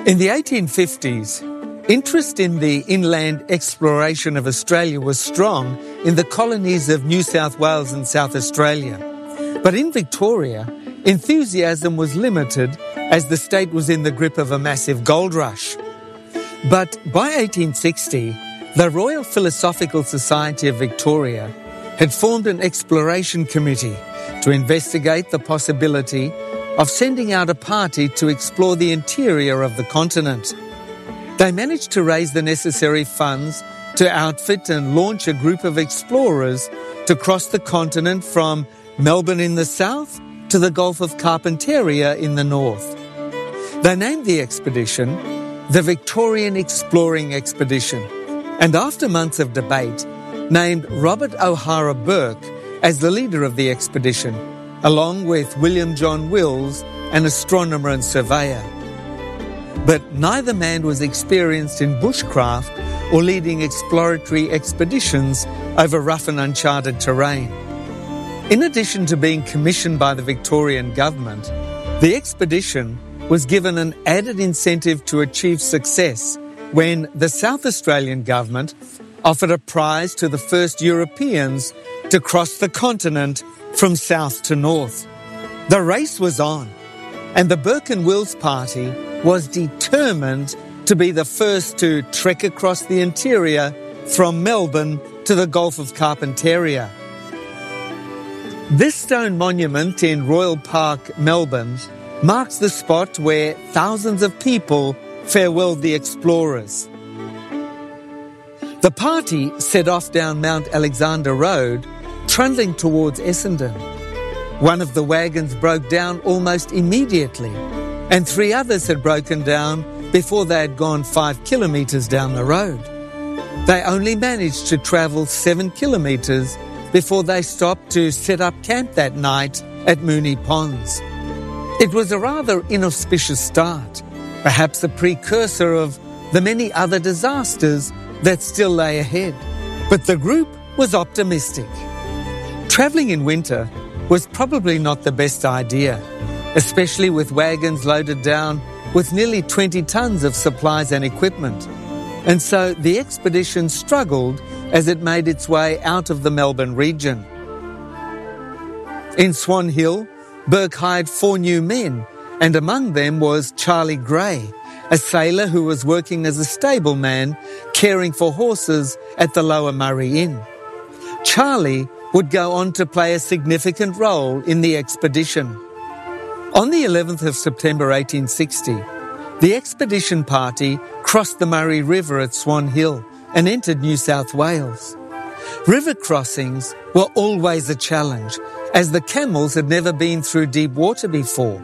In the 1850s, interest in the inland exploration of Australia was strong in the colonies of New South Wales and South Australia. But in Victoria, enthusiasm was limited as the state was in the grip of a massive gold rush. But by 1860, the Royal Philosophical Society of Victoria had formed an exploration committee to investigate the possibility of sending out a party to explore the interior of the continent. They managed to raise the necessary funds to outfit and launch a group of explorers to cross the continent from Melbourne in the south to the Gulf of Carpentaria in the north. They named the expedition the Victorian Exploring Expedition, and after months of debate, named Robert O'Hara Burke as the leader of the expedition, along with William John Wills, an astronomer and surveyor. But neither man was experienced in bushcraft or leading exploratory expeditions over rough and uncharted terrain. In addition to being commissioned by the Victorian government, the expedition was given an added incentive to achieve success when the South Australian government offered a prize to the first Europeans to cross the continent from south to north. The race was on, and the Burke and Wills party was determined to be the first to trek across the interior from Melbourne to the Gulf of Carpentaria. This stone monument in Royal Park, Melbourne, marks the spot where thousands of people farewelled the explorers. The party set off down Mount Alexander Road, trundling towards Essendon. One of the wagons broke down almost immediately, and 3 others had broken down before they had gone 5 kilometres down the road. They only managed to travel 7 kilometres before they stopped to set up camp that night at Moonee Ponds. It was a rather inauspicious start, perhaps a precursor of the many other disasters that still lay ahead. But the group was optimistic. Travelling in winter was probably not the best idea, especially with wagons loaded down with nearly 20 tons of supplies and equipment. And so the expedition struggled as it made its way out of the Melbourne region. In Swan Hill, Burke hired 4 new men, and among them was Charlie Gray, a sailor who was working as a stableman caring for horses at the Lower Murray Inn. Charlie would go on to play a significant role in the expedition. On the 11th of September 1860, the expedition party crossed the Murray River at Swan Hill and entered New South Wales. River crossings were always a challenge, as the camels had never been through deep water before.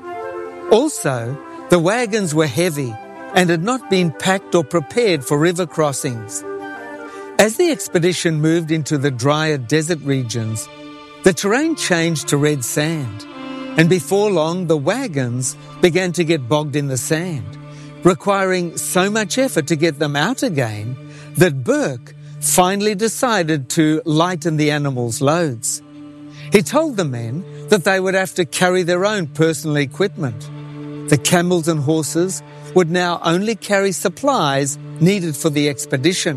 Also, the wagons were heavy and had not been packed or prepared for river crossings. As the expedition moved into the drier desert regions, the terrain changed to red sand, and before long the wagons began to get bogged in the sand, requiring so much effort to get them out again that Burke finally decided to lighten the animals' loads. He told the men that they would have to carry their own personal equipment. The camels and horses would now only carry supplies needed for the expedition.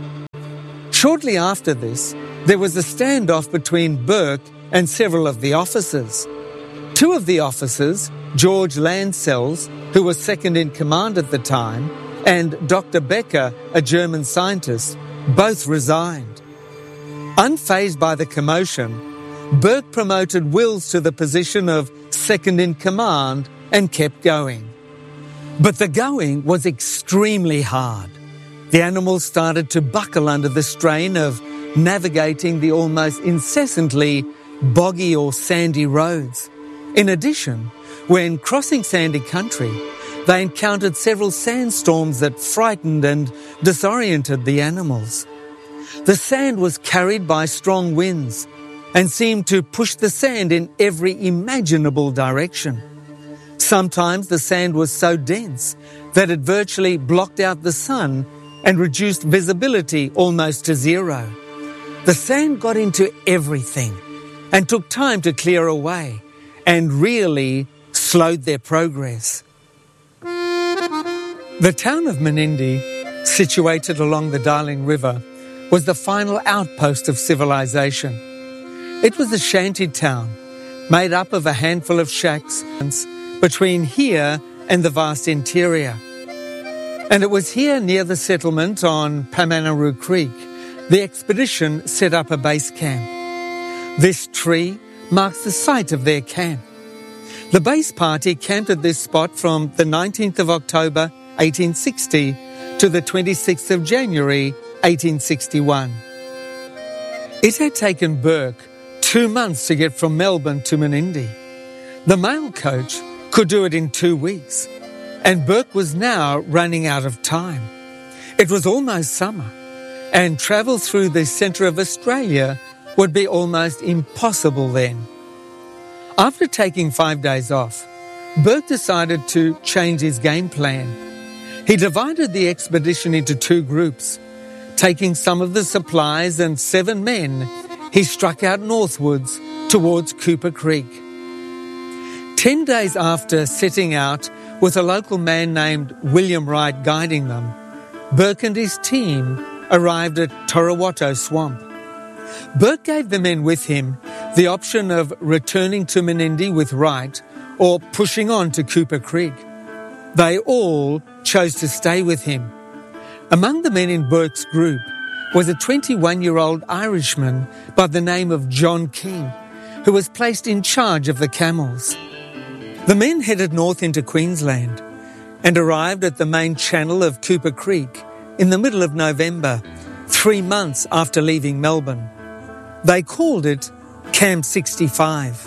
Shortly after this, there was a standoff between Burke and several of the officers. 2 of the officers, George Landsells, who was second in command at the time, and Dr. Becker, a German scientist, both resigned. Unfazed by the commotion, Burke promoted Wills to the position of second in command and kept going. But the going was extremely hard. The animals started to buckle under the strain of navigating the almost incessantly boggy or sandy roads. In addition, when crossing sandy country, they encountered several sandstorms that frightened and disoriented the animals. The sand was carried by strong winds and seemed to push the sand in every imaginable direction. Sometimes the sand was so dense that it virtually blocked out the sun and reduced visibility almost to zero. The sand got into everything and took time to clear away and really slowed their progress. The town of Menindee, situated along the Darling River, was the final outpost of civilization. It was a shanty town, made up of a handful of shacks between here and the vast interior. And it was here near the settlement on Pamanaroo Creek, the expedition set up a base camp. This tree marks the site of their camp. The base party camped at this spot from the 19th of October 1860 to the 26th of January 1861. It had taken Burke 2 months to get from Melbourne to Menindee. The mail coach could do it in 2 weeks, and Burke was now running out of time. It was almost summer, and travel through the centre of Australia would be almost impossible then. After taking 5 days off, Burke decided to change his game plan. He divided the expedition into 2 groups. Taking some of the supplies and 7 men, he struck out northwards towards Cooper Creek. 10 days after setting out with a local man named William Wright guiding them, Burke and his team arrived at Torrawatto Swamp. Burke gave the men with him the option of returning to Menindee with Wright or pushing on to Cooper Creek. They all chose to stay with him. Among the men in Burke's group was a 21-year-old Irishman by the name of John King, who was placed in charge of the camels. The men headed north into Queensland and arrived at the main channel of Cooper Creek in the middle of November, 3 months after leaving Melbourne. They called it Camp 65.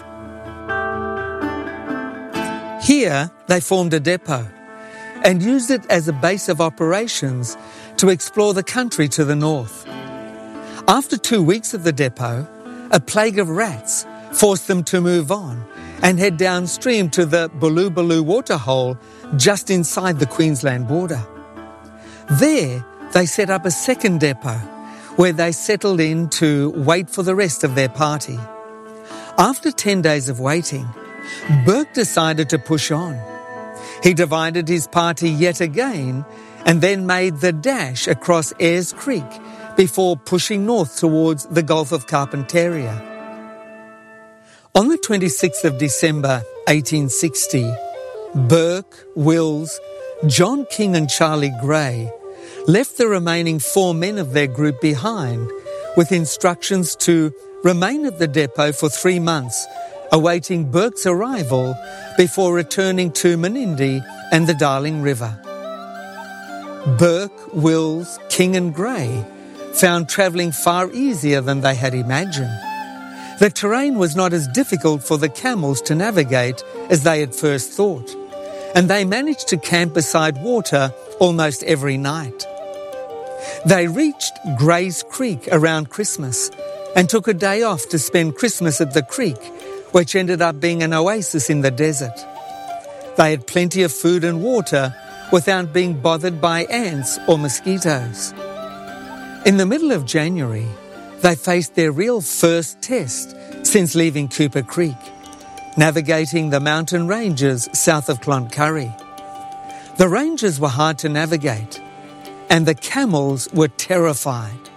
Here, they formed a depot and used it as a base of operations to explore the country to the north. After 2 weeks of the depot, a plague of rats forced them to move on and head downstream to the Bulu waterhole just inside the Queensland border. There, they set up a second depot where they settled in to wait for the rest of their party. After 10 days of waiting, Burke decided to push on. He divided his party yet again and then made the dash across Ayers Creek before pushing north towards the Gulf of Carpentaria. On the 26th of December 1860, Burke, Wills, John King and Charlie Gray left the remaining 4 men of their group behind with instructions to remain at the depot for 3 months, awaiting Burke's arrival before returning to Menindee and the Darling River. Burke, Wills, King and Gray found travelling far easier than they had imagined. The terrain was not as difficult for the camels to navigate as they had first thought, and they managed to camp beside water almost every night. They reached Gray's Creek around Christmas and took a day off to spend Christmas at the creek, which ended up being an oasis in the desert. They had plenty of food and water without being bothered by ants or mosquitoes. In the middle of January, they faced their real first test since leaving Cooper Creek, navigating the mountain ranges south of Cloncurry. The ranges were hard to navigate, and the camels were terrified.